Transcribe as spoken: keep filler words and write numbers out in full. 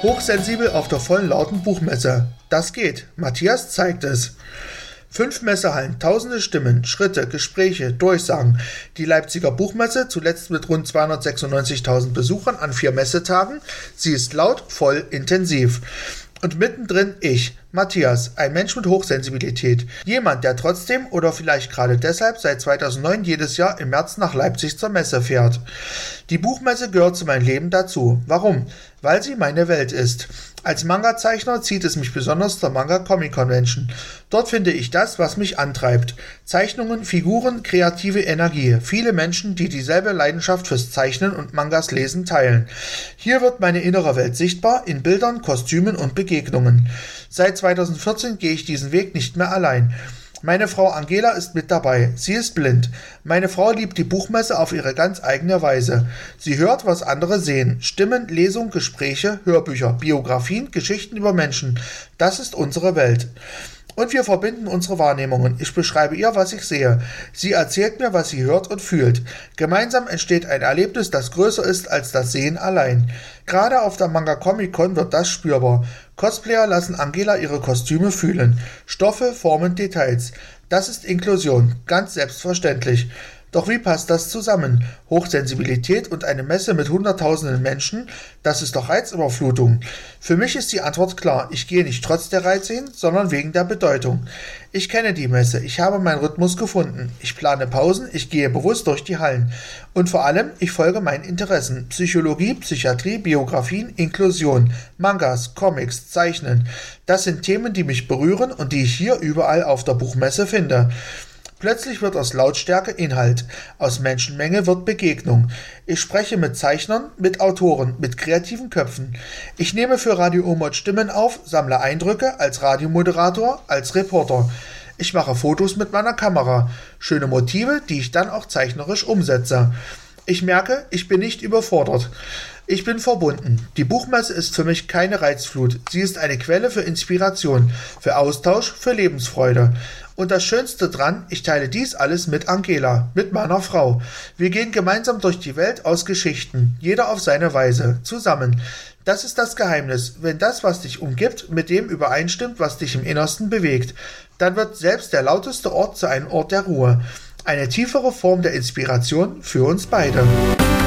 Hochsensibel auf der vollen lauten Buchmesse. Das geht. Matthias zeigt es. Fünf Messehallen, tausende Stimmen, Schritte, Gespräche, Durchsagen. Die Leipziger Buchmesse, zuletzt mit rund zweihundertsechsundneunzigtausend Besuchern an vier Messetagen. Sie ist laut, voll, intensiv. Und mittendrin ich, Matthias, ein Mensch mit Hochsensibilität. Jemand, der trotzdem oder vielleicht gerade deshalb seit zweitausendneun jedes Jahr im März nach Leipzig zur Messe fährt. Die Buchmesse gehört zu meinem Leben dazu. Warum? Weil sie meine Welt ist. Als Manga-Zeichner zieht es mich besonders zur Manga-Comic-Convention. Dort finde ich das, was mich antreibt. Zeichnungen, Figuren, kreative Energie. Viele Menschen, die dieselbe Leidenschaft fürs Zeichnen und Mangas lesen, teilen. Hier wird meine innere Welt sichtbar, in Bildern, Kostümen und Begegnungen. Seit zweitausendvierzehn gehe ich diesen Weg nicht mehr allein. Meine Frau Angela ist mit dabei. Sie ist blind. Meine Frau liebt die Buchmesse auf ihre ganz eigene Weise. Sie hört, was andere sehen. Stimmen, Lesungen, Gespräche, Hörbücher, Biografien, Geschichten über Menschen. Das ist unsere Welt. Und wir verbinden unsere Wahrnehmungen. Ich beschreibe ihr, was ich sehe. Sie erzählt mir, was sie hört und fühlt. Gemeinsam entsteht ein Erlebnis, das größer ist als das Sehen allein. Gerade auf der Manga Comic Con wird das spürbar. Cosplayer lassen Angela ihre Kostüme fühlen. Stoffe, Formen, Details. Das ist Inklusion, ganz selbstverständlich. Doch wie passt das zusammen? Hochsensibilität und eine Messe mit hunderttausenden Menschen, das ist doch Reizüberflutung. Für mich ist die Antwort klar, ich gehe nicht trotz der Reize hin, sondern wegen der Bedeutung. Ich kenne die Messe, ich habe meinen Rhythmus gefunden. Ich plane Pausen, ich gehe bewusst durch die Hallen. Und vor allem, ich folge meinen Interessen. Psychologie, Psychiatrie, Biografien, Inklusion, Mangas, Comics, Zeichnen. Das sind Themen, die mich berühren und die ich hier überall auf der Buchmesse finde. Plötzlich wird aus Lautstärke Inhalt, aus Menschenmenge wird Begegnung. Ich spreche mit Zeichnern, mit Autoren, mit kreativen Köpfen. Ich nehme für Radio Omot Stimmen auf, sammle Eindrücke als Radiomoderator, als Reporter. Ich mache Fotos mit meiner Kamera, schöne Motive, die ich dann auch zeichnerisch umsetze. Ich merke, ich bin nicht überfordert. Ich bin verbunden. Die Buchmesse ist für mich keine Reizflut. Sie ist eine Quelle für Inspiration, für Austausch, für Lebensfreude. Und das Schönste dran, ich teile dies alles mit Angela, mit meiner Frau. Wir gehen gemeinsam durch die Welt aus Geschichten, jeder auf seine Weise, zusammen. Das ist das Geheimnis. Wenn das, was dich umgibt, mit dem übereinstimmt, was dich im Innersten bewegt, dann wird selbst der lauteste Ort zu einem Ort der Ruhe. Eine tiefere Form der Inspiration für uns beide.